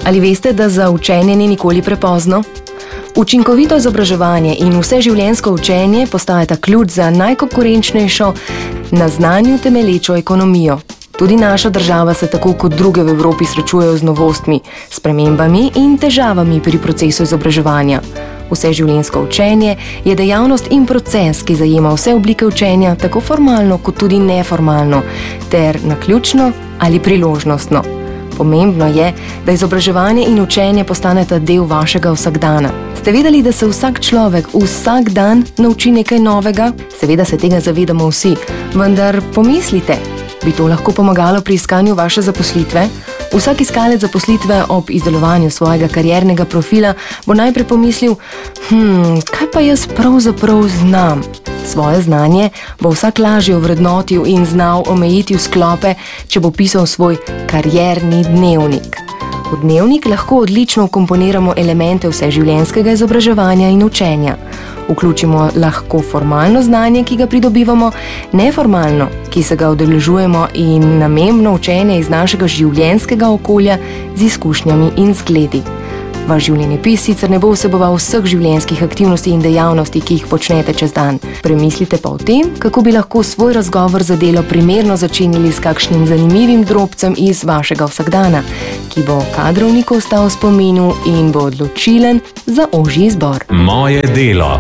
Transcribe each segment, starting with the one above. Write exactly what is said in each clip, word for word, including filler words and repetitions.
Ali veste, da za učenje ni nikoli prepozno? Učinkovito izobraževanje in vseživljenjsko učenje postajata ključ za najkonkurenčnejšo, na znanju temelječo ekonomijo. Tudi naša država se tako kot druge v Evropi srečujejo z novostmi, spremembami in težavami pri procesu izobraževanja. Vseživljenjsko učenje je dejavnost in proces, ki zajema vse oblike učenja, tako formalno kot tudi neformalno, ter naključno ali priložnostno. Pomembno je, da izobraževanje in učenje postaneta del vašega vsakdana. Ste vedeli, da se vsak človek vsak dan nauči nekaj novega? Seveda se tega zavedamo vsi, vendar pomislite, bi to lahko pomagalo pri iskanju vaše zaposlitve? Vsak iskalec zaposlitve ob izdelovanju svojega kariernega profila bo najprej pomislil, hm, kaj pa jaz pravzaprav znam? Svoje znanje bo vsak lažje ovrednotil in znal omejiti v sklope, če bo pisal svoj karierni dnevnik. V dnevnik lahko odlično vkomponiramo elemente vseživljenjskega izobraževanja in učenja. Vključimo lahko formalno znanje, ki ga pridobivamo, neformalno, ki se ga udeležujemo, in namembno učenje iz našega življenjskega okolja z izkušnjami in zgledi. Vaš življenjepis sicer ne bo vseboval vseh življenjskih aktivnosti in dejavnosti, ki jih počnete čez dan. Premislite pa o tem, kako bi lahko svoj razgovor za delo primerno začinili s kakšnim zanimivim drobcem iz vašega vsakdana, ki bo kadrovniku ostal v spominu in bo odločilen za ožji izbor. Moje delo.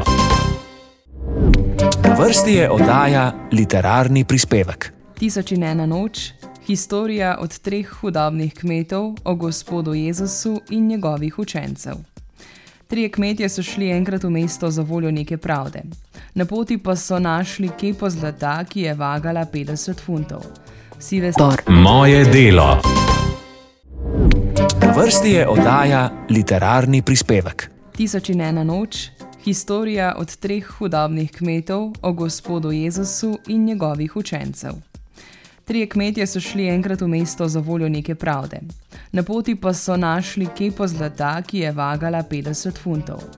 Na vrsti je oddaja Literarni prispevek. Tisoč in ena noč. Historija od treh hudobnih kmetov o gospodu Jezusu in njegovih učencev. Trije kmetje so šli enkrat v mesto za voljo neke pravde. Na poti pa so našli kepo zlata, ki je vagala petdeset funtov. Vsi veste... Moje delo. Na vrsti je oddaja Literarni prispevek. Tisoč in ena noč. Historija od treh hudobnih kmetov o gospodu Jezusu in njegovih učencev. Trije kmetje so šli enkrat v mesto za voljo neke pravde. Na poti pa so našli kepo zlata, ki je vagala petdeset funtov.